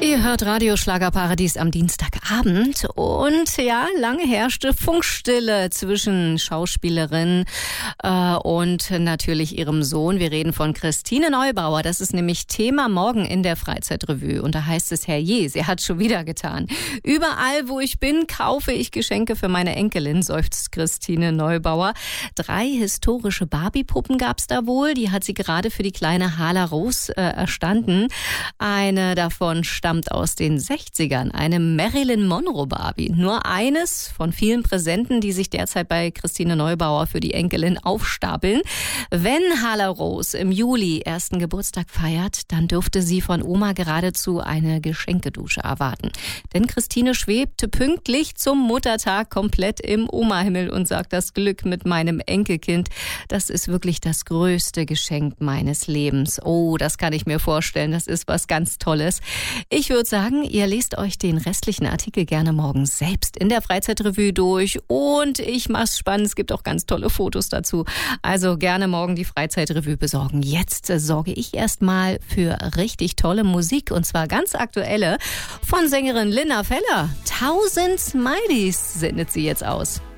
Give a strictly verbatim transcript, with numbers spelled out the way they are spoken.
Ihr hört Radio Schlagerparadies am Dienstagabend und ja, lange herrschte Funkstille zwischen Schauspielerin äh, und natürlich ihrem Sohn. Wir reden von Christine Neubauer. Das ist nämlich Thema morgen in der Freizeitrevue und da heißt es, herrje, sie hat schon wieder getan. Überall, wo ich bin, kaufe ich Geschenke für meine Enkelin, seufzt Christine Neubauer. Drei historische Barbie-Puppen gab's da wohl. Die hat sie gerade für die kleine Hala Rose äh, erstanden. Eine davon stammt aus den sechzigern, eine Marilyn Monroe Barbie. Nur eines von vielen Präsenten, die sich derzeit bei Christine Neubauer für die Enkelin aufstapeln. Wenn Hala Rose im Juli ersten Geburtstag feiert, dann dürfte sie von Oma geradezu eine Geschenkedusche erwarten. Denn Christine schwebte pünktlich zum Muttertag komplett im Oma-Himmel und sagt, das Glück mit meinem Enkelkind, das ist wirklich das größte Geschenk meines Lebens. Oh, das kann ich mir vorstellen, das ist was ganz Tolles. Ich würde sagen, ihr lest euch den restlichen Artikel gerne morgen selbst in der Freizeitrevue durch und ich mach's spannend, es gibt auch ganz tolle Fotos dazu. Also gerne morgen die Freizeitrevue besorgen. Jetzt sorge ich erstmal für richtig tolle Musik und zwar ganz aktuelle von Sängerin Linda Feller. Tausend Smileys sendet sie jetzt aus.